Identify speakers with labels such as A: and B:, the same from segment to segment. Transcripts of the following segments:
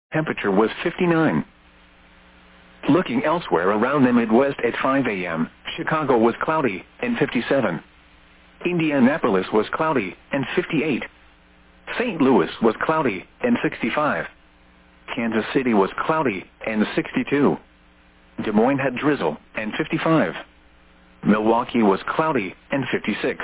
A: Temperature was 59. Looking elsewhere around the Midwest at 5 a.m., Chicago was cloudy and 57. Indianapolis was cloudy and 58. St. Louis was cloudy and 65. Kansas City was cloudy and 62. Des Moines had drizzle and 55. Milwaukee was cloudy and 56.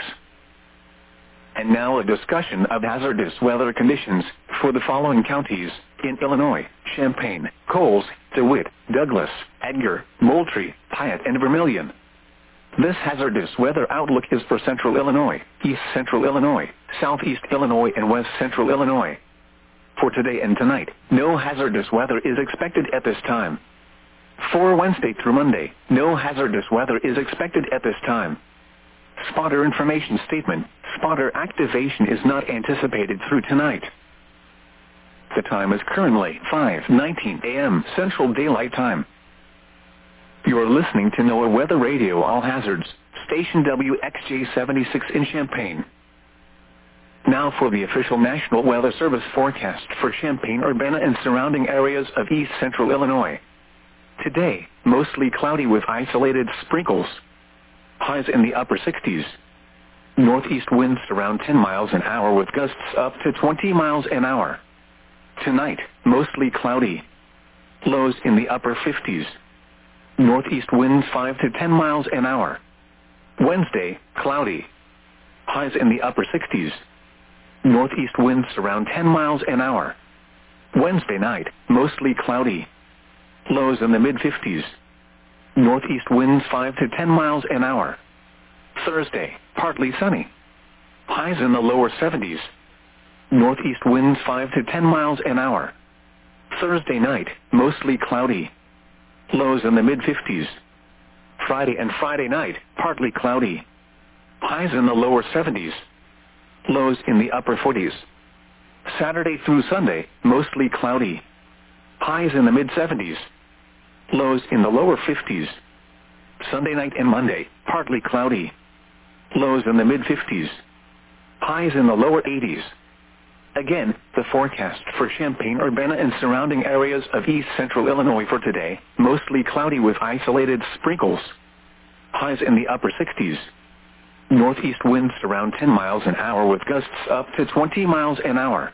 A: And now a discussion of hazardous weather conditions for the following counties in Illinois: Champaign, Coles, DeWitt, Douglas, Edgar, Moultrie, Piatt, and Vermilion. This hazardous weather outlook is for Central Illinois, East Central Illinois, Southeast Illinois, and West Central Illinois. For today and tonight, no hazardous weather is expected at this time. For Wednesday through Monday, no hazardous weather is expected at this time. Spotter information statement: spotter activation is not anticipated through tonight. The time is currently 5:19 a.m. Central Daylight Time. You are listening to NOAA Weather Radio All Hazards, station WXJ-76 in Champaign. Now for the official National Weather Service forecast for Champaign, Urbana, and surrounding areas of East Central Illinois. Today, mostly cloudy with isolated sprinkles. Highs in the upper 60s. Northeast winds around 10 miles an hour with gusts up to 20 miles an hour. Tonight, mostly cloudy. Lows in the upper 50s. Northeast winds 5 to 10 miles an hour. Wednesday, cloudy. Highs in the upper 60s. Northeast winds around 10 miles an hour. Wednesday night, mostly cloudy. Lows in the mid-50s. Northeast winds 5 to 10 miles an hour. Thursday, partly sunny. Highs in the lower 70s. Northeast winds 5 to 10 miles an hour. Thursday night, mostly cloudy. Lows in the mid-50s. Friday and Friday night, partly cloudy. Highs in the lower 70s. Lows in the upper 40s. Saturday through Sunday, mostly cloudy. Highs in the mid-70s. Lows in the lower 50s. Sunday night and Monday, partly cloudy. Lows in the mid-50s. Highs in the lower 80s. Again, the forecast for Champaign, Urbana, and surrounding areas of East Central Illinois for today: mostly cloudy with isolated sprinkles. Highs in the upper 60s. Northeast winds around 10 miles an hour with gusts up to 20 miles an hour.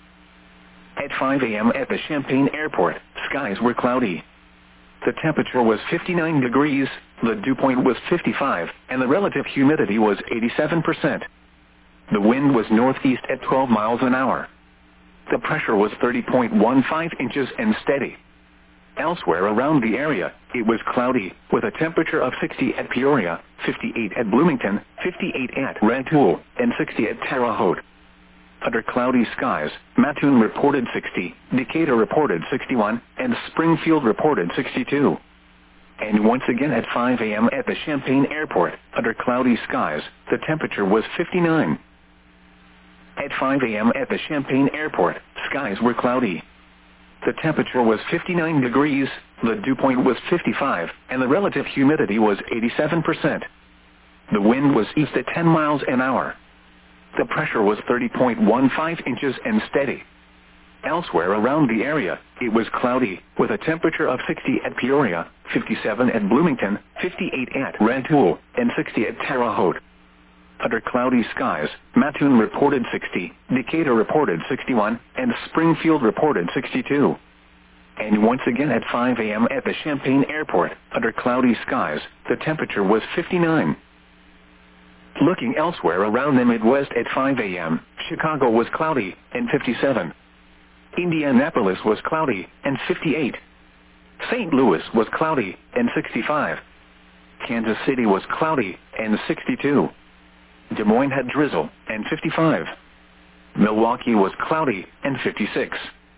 A: At 5 a.m. at the Champaign Airport, skies were cloudy. The temperature was 59 degrees, the dew point was 55, and the relative humidity was 87%. The wind was northeast at 12 miles an hour. The pressure was 30.15 inches and steady. Elsewhere around the area, it was cloudy, with a temperature of 60 at Peoria, 58 at Bloomington, 58 at Rantoul, and 60 at Terre Haute. Under cloudy skies, Mattoon reported 60, Decatur reported 61, and Springfield reported 62. And once again at 5 a.m. at the Champaign Airport, under cloudy skies, the temperature was 59. At 5 a.m. at the Champaign Airport, skies were cloudy. The temperature was 59 degrees, the dew point was 55, and the relative humidity was 87%. The wind was east at 10 miles an hour. The pressure was 30.15 inches and steady. Elsewhere around the area, it was cloudy, with a temperature of 60 at Peoria, 57 at Bloomington, 58 at Rantoul, and 60 at Terre Haute. Under cloudy skies, Mattoon reported 60, Decatur reported 61, and Springfield reported 62. And once again at 5 a.m. at the Champaign Airport, under cloudy skies, the temperature was 59. Looking elsewhere around the Midwest at 5 a.m., Chicago was cloudy and 57. Indianapolis was cloudy and 58. St. Louis was cloudy and 65. Kansas City was cloudy and 62. Des Moines had drizzle and 55. Milwaukee was cloudy and 56.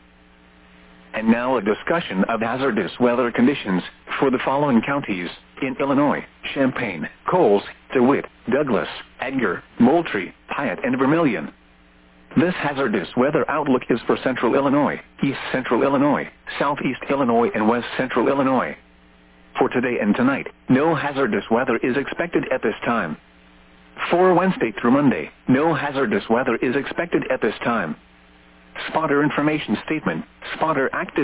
A: And now a discussion of hazardous weather conditions for the following counties in Illinois: Champaign, Coles, DeWitt, Douglas, Edgar, Moultrie, Piatt, and Vermilion. This hazardous weather outlook is for Central Illinois, East Central Illinois, Southeast Illinois, and West Central Illinois. For today and tonight, no hazardous weather is expected at this time. For Wednesday through Monday, no hazardous weather is expected at this time. Spotter information statement: spotter active